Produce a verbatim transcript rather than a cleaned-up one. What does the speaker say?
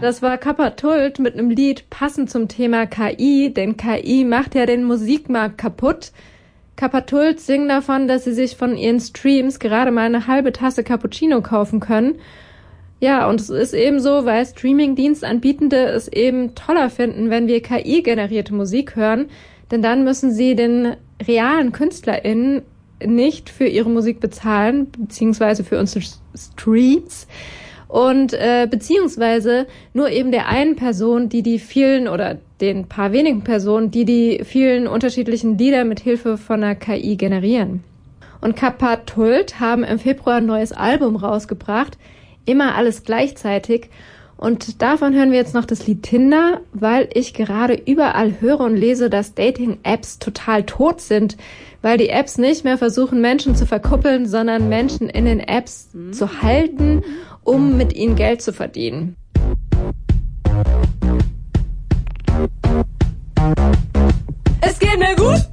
Das war Kappa-Tult mit einem Lied passend zum Thema K I, denn K I macht ja den Musikmarkt kaputt. Kappa-Tult singen davon, dass sie sich von ihren Streams gerade mal eine halbe Tasse Cappuccino kaufen können. Ja, und es ist eben so, weil Streaming-Dienstanbietende es eben toller finden, wenn wir K I-generierte Musik hören, denn dann müssen sie den realen KünstlerInnen nicht für ihre Musik bezahlen, beziehungsweise für unsere Streams. Und äh, beziehungsweise nur eben der einen Person, die die vielen oder den paar wenigen Personen, die die vielen unterschiedlichen Lieder mit Hilfe von einer K I generieren. Und Kappa-Tult haben im Februar ein neues Album rausgebracht, immer alles gleichzeitig. Und davon hören wir jetzt noch das Lied Tinder, weil ich gerade überall höre und lese, dass Dating-Apps total tot sind, weil die Apps nicht mehr versuchen, Menschen zu verkuppeln, sondern Menschen in den Apps zu halten, um mit ihnen Geld zu verdienen. Es geht mir gut.